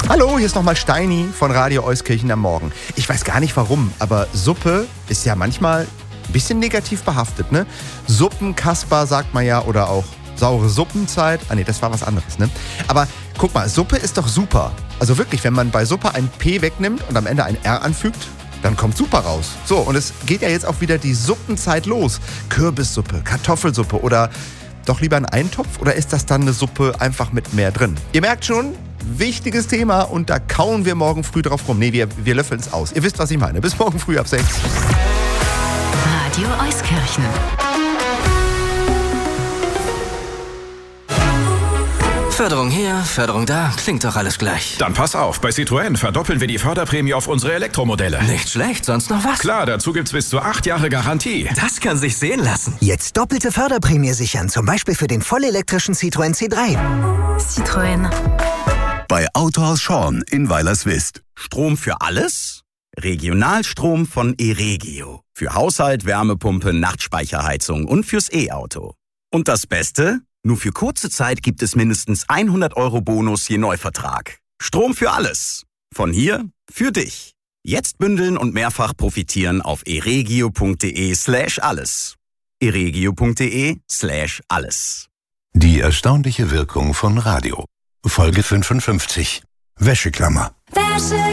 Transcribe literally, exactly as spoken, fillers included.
Hallo, hier ist nochmal Steini von Radio Euskirchen am Morgen. Ich weiß gar nicht warum, aber Suppe ist ja manchmal ein bisschen negativ behaftet, ne? Suppenkasper sagt man ja, oder auch saure Suppenzeit. Ah ne, das war was anderes, ne? Aber guck mal, Suppe ist doch super. Also wirklich, wenn man bei Suppe ein P wegnimmt und am Ende ein R anfügt, dann kommt super raus. So, und es geht ja jetzt auch wieder die Suppenzeit los. Kürbissuppe, Kartoffelsuppe oder doch lieber ein Eintopf? Oder ist das dann eine Suppe einfach mit mehr drin? Ihr merkt schon, wichtiges Thema und da kauen wir morgen früh drauf rum. Nee, wir, wir löffeln es aus. Ihr wisst, was ich meine. Bis morgen früh ab sechs. Radio Euskirchen. Förderung hier, Förderung da, klingt doch alles gleich. Dann pass auf, bei Citroën verdoppeln wir die Förderprämie auf unsere Elektromodelle. Nicht schlecht, sonst noch was? Klar, dazu gibt's bis zu acht Jahre Garantie. Das kann sich sehen lassen. Jetzt doppelte Förderprämie sichern, zum Beispiel für den vollelektrischen Citroën C drei. Citroën. Bei Autohaus Schorn in Weilerswist. Strom für alles? Regionalstrom von eRegio. Für Haushalt, Wärmepumpe, Nachtspeicherheizung und fürs E-Auto. Und das Beste? Nur für kurze Zeit gibt es mindestens hundert Euro Bonus je Neuvertrag. Strom für alles. Von hier für dich. Jetzt bündeln und mehrfach profitieren auf eregio.de slash alles. eregio.de slash alles. Die erstaunliche Wirkung von Radio. Folge fünfundfünfzig. Wäscheklammer. Wäscheklammer.